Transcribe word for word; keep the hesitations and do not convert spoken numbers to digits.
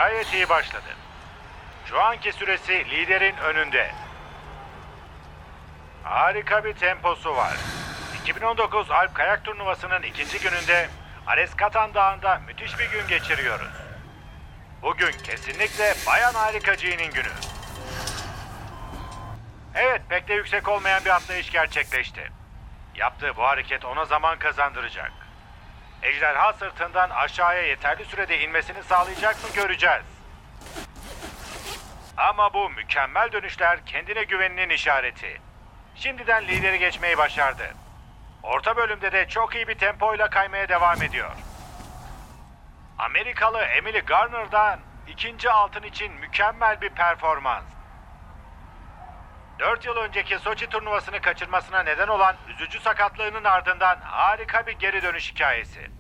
gayet iyi başladı. Şu anki süresi liderin önünde. Harika bir temposu var. iki bin on dokuz Alp Kayak Turnuvası'nın ikinci gününde Areskatan Dağı'nda müthiş bir gün geçiriyoruz. Bugün kesinlikle Bayan Harikacı'nın günü. Evet, pek de yüksek olmayan bir atlayış gerçekleşti. Yaptığı bu hareket ona zaman kazandıracak. Ejderha sırtından aşağıya yeterli sürede inmesini sağlayacak mı göreceğiz. Ama bu mükemmel dönüşler kendine güveninin işareti. Şimdiden lideri geçmeyi başardı. Orta bölümde de çok iyi bir tempoyla kaymaya devam ediyor. Amerikalı Emily Garner'dan ikinci altın için mükemmel bir performans. Dört yıl önceki Soçi turnuvasını kaçırmasına neden olan üzücü sakatlığının ardından harika bir geri dönüş hikayesi.